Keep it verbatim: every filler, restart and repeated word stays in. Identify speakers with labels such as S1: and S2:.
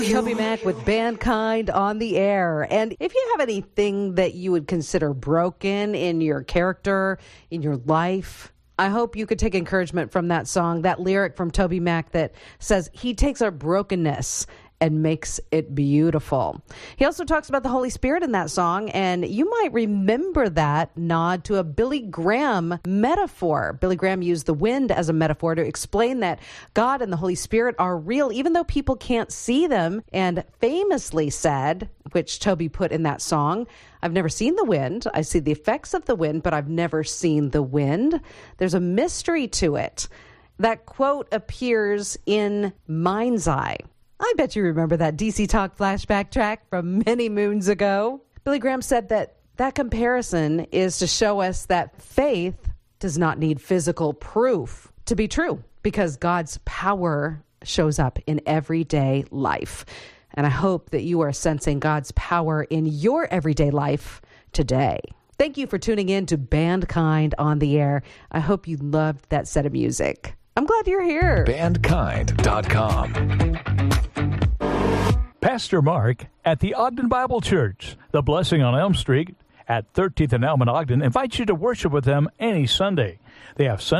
S1: TobyMac with Bandkind on the air. And if you have anything that you would consider broken in your character, in your life, I hope you could take encouragement from that song, that lyric from TobyMac that says he takes our brokenness and makes it beautiful. He also talks about the Holy Spirit in that song, and you might remember that nod to a Billy Graham metaphor. Billy Graham used the wind as a metaphor to explain that God and the Holy Spirit are real, even though people can't see them, and famously said, which Toby put in that song, I've never seen the wind. I see the effects of the wind, but I've never seen the wind. There's a mystery to it. That quote appears in Mind's Eye. I bet you remember that D C Talk flashback track from many moons ago. Billy Graham said that that comparison is to show us that faith does not need physical proof to be true, because God's power shows up in everyday life. And I hope that you are sensing God's power in your everyday life today. Thank you for tuning in to Bandkind on the air. I hope you loved that set of music. I'm glad you're here.
S2: bandkind dot com.
S3: Pastor Mark at the Ogden Bible Church, the Blessing on Elm Street at thirteenth and Elm in Ogden, invites you to worship with them any Sunday. They have Sunday